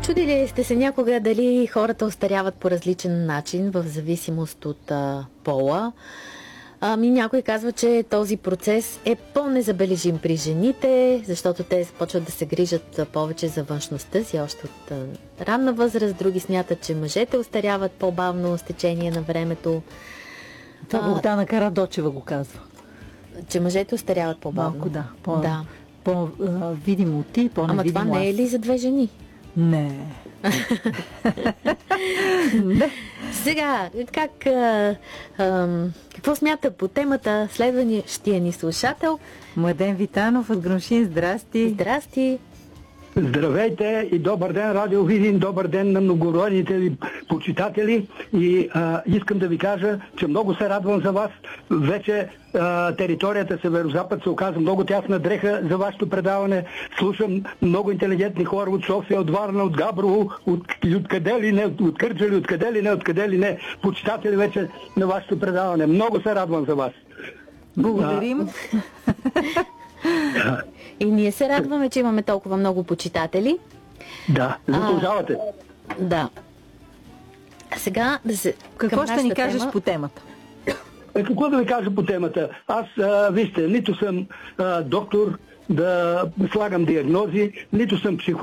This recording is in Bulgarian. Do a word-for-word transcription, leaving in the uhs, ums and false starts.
Чудили сте се някога дали хората остаряват по различен начин в зависимост от а, пола? Ами някой казва, че този процес е по-незабележим при жените, защото те започват да се грижат повече за външността си още от а, ранна възраст. Други смятат, че мъжете остаряват по-бавно с течение на времето. Това Богдана Карадочева го казва. Че мъжете остаряват по-бавно. Малко, да. По, да. По-видимо ти, по-невидимо Ама това не е ли за две жени? Не. Не. Сега, как, а, а, какво смята по темата следващия ни слушател? Младен Витанов от Громшин, здрасти. Здрасти. Здравейте и добър ден, Радио Видин, добър ден на многобройните ви почитатели и а, искам да ви кажа, че много се радвам за вас. Вече а, територията Северозапад се оказа много тясна дреха за вашето предаване. Слушам много интелигентни хора от София, от Варна, от Габрово, от, от къде ли не, от Кърджали, от къде ли не, от къде ли не, почитатели вече на вашето предаване. Много се радвам за вас. Благодарим. А, И ние се радваме, че имаме толкова много почитатели. Да, заслужавате. А, да. Сега да се... Какво ще ни кажеш тема... по темата? Е, какво да ви кажа по темата? Аз, а, вижте, нито съм а, доктор да слагам диагнози, нито съм психолог.